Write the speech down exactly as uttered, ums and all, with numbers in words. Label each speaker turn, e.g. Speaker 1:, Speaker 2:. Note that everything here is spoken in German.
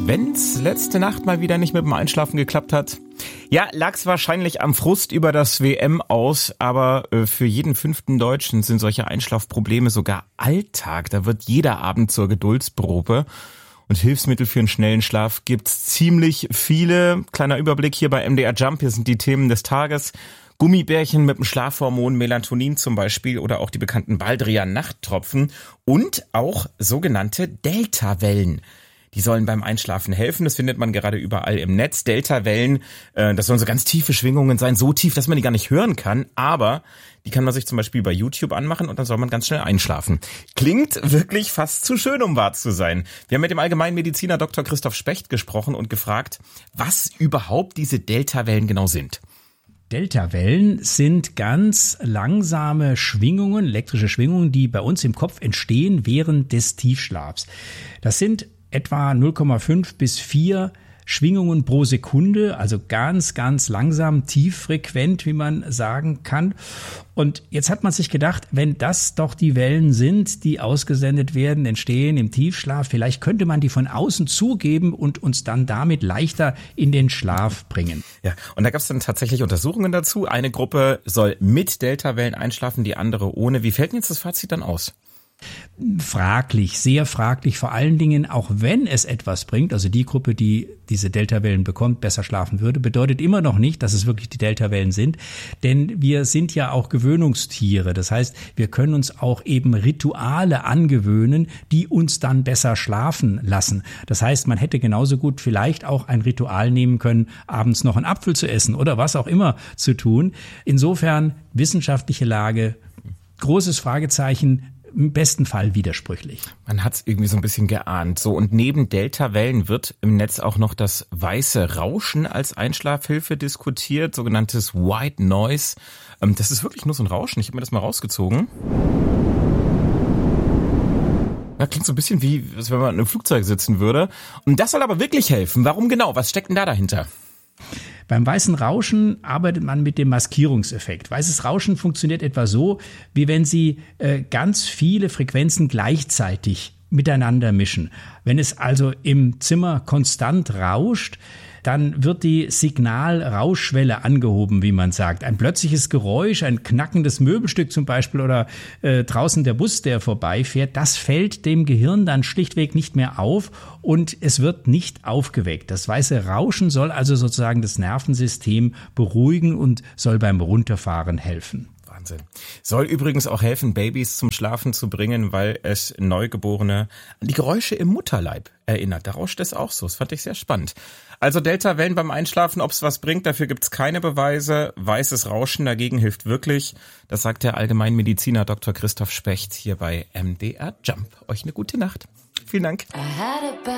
Speaker 1: Wenn's letzte Nacht mal wieder nicht mit dem Einschlafen geklappt hat, ja, lag's wahrscheinlich am Frust über das W M aus, aber äh, für jeden fünften Deutschen sind solche Einschlafprobleme sogar Alltag. Da wird jeder Abend zur Geduldsprobe. Und Hilfsmittel für einen schnellen Schlaf gibt's ziemlich viele. Kleiner Überblick hier bei M D R Jump, hier sind die Themen des Tages. Gummibärchen mit dem Schlafhormon Melatonin zum Beispiel oder auch die bekannten Baldrian-Nachttropfen und auch sogenannte Delta-Wellen. Die sollen beim Einschlafen helfen. Das findet man gerade überall im Netz. Delta-Wellen, äh, das sollen so ganz tiefe Schwingungen sein, so tief, dass man die gar nicht hören kann. Aber die kann man sich zum Beispiel bei YouTube anmachen und dann soll man ganz schnell einschlafen. Klingt wirklich fast zu schön, um wahr zu sein. Wir haben mit dem Allgemeinmediziner Doktor Christoph Specht gesprochen und gefragt, was überhaupt diese Delta-Wellen genau sind.
Speaker 2: Delta-Wellen sind ganz langsame Schwingungen, elektrische Schwingungen, die bei uns im Kopf entstehen während des Tiefschlafs. Das sind etwa null Komma fünf bis vier Schwingungen pro Sekunde, also ganz, ganz langsam, tieffrequent, wie man sagen kann. Und jetzt hat man sich gedacht, wenn das doch die Wellen sind, die ausgesendet werden, entstehen im Tiefschlaf, vielleicht könnte man die von außen zugeben und uns dann damit leichter in den Schlaf bringen.
Speaker 1: Ja, und da gab es dann tatsächlich Untersuchungen dazu. Eine Gruppe soll mit Delta-Wellen einschlafen, die andere ohne. Wie fällt denn jetzt das Fazit dann aus?
Speaker 2: Fraglich, sehr fraglich, vor allen Dingen, auch wenn es etwas bringt, also die Gruppe, die diese Delta-Wellen bekommt, besser schlafen würde, bedeutet immer noch nicht, dass es wirklich die Delta-Wellen sind, denn wir sind ja auch Gewöhnungstiere, das heißt, wir können uns auch eben Rituale angewöhnen, die uns dann besser schlafen lassen. Das heißt, man hätte genauso gut vielleicht auch ein Ritual nehmen können, abends noch einen Apfel zu essen oder was auch immer zu tun. Insofern wissenschaftliche Lage, großes Fragezeichen, im besten Fall widersprüchlich.
Speaker 1: Man hat es irgendwie so ein bisschen geahnt. So, und neben Delta-Wellen wird im Netz auch noch das weiße Rauschen als Einschlafhilfe diskutiert, sogenanntes White Noise. Ähm, das ist wirklich nur so ein Rauschen. Ich habe mir das mal rausgezogen. Ja, klingt so ein bisschen wie, als wenn man in einem Flugzeug sitzen würde. Und das soll aber wirklich helfen. Warum genau? Was steckt denn da dahinter?
Speaker 2: Beim weißen Rauschen arbeitet man mit dem Maskierungseffekt. Weißes Rauschen funktioniert etwa so, wie wenn Sie äh, ganz viele Frequenzen gleichzeitig miteinander mischen. Wenn es also im Zimmer konstant rauscht, dann wird die Signalrauschschwelle angehoben, wie man sagt. Ein plötzliches Geräusch, ein knackendes Möbelstück zum Beispiel oder äh, draußen der Bus, der vorbeifährt, das fällt dem Gehirn dann schlichtweg nicht mehr auf und es wird nicht aufgeweckt. Das weiße Rauschen soll also sozusagen das Nervensystem beruhigen und soll beim Runterfahren helfen.
Speaker 1: Wahnsinn. Soll übrigens auch helfen, Babys zum Schlafen zu bringen, weil es Neugeborene an die Geräusche im Mutterleib erinnert. Da rauscht es auch so. Das fand ich sehr spannend. Also Delta-Wellen beim Einschlafen, ob es was bringt, dafür gibt's keine Beweise. Weißes Rauschen dagegen hilft wirklich. Das sagt der Allgemeinmediziner Doktor Christoph Specht hier bei M D R Jump. Euch eine gute Nacht. Vielen Dank.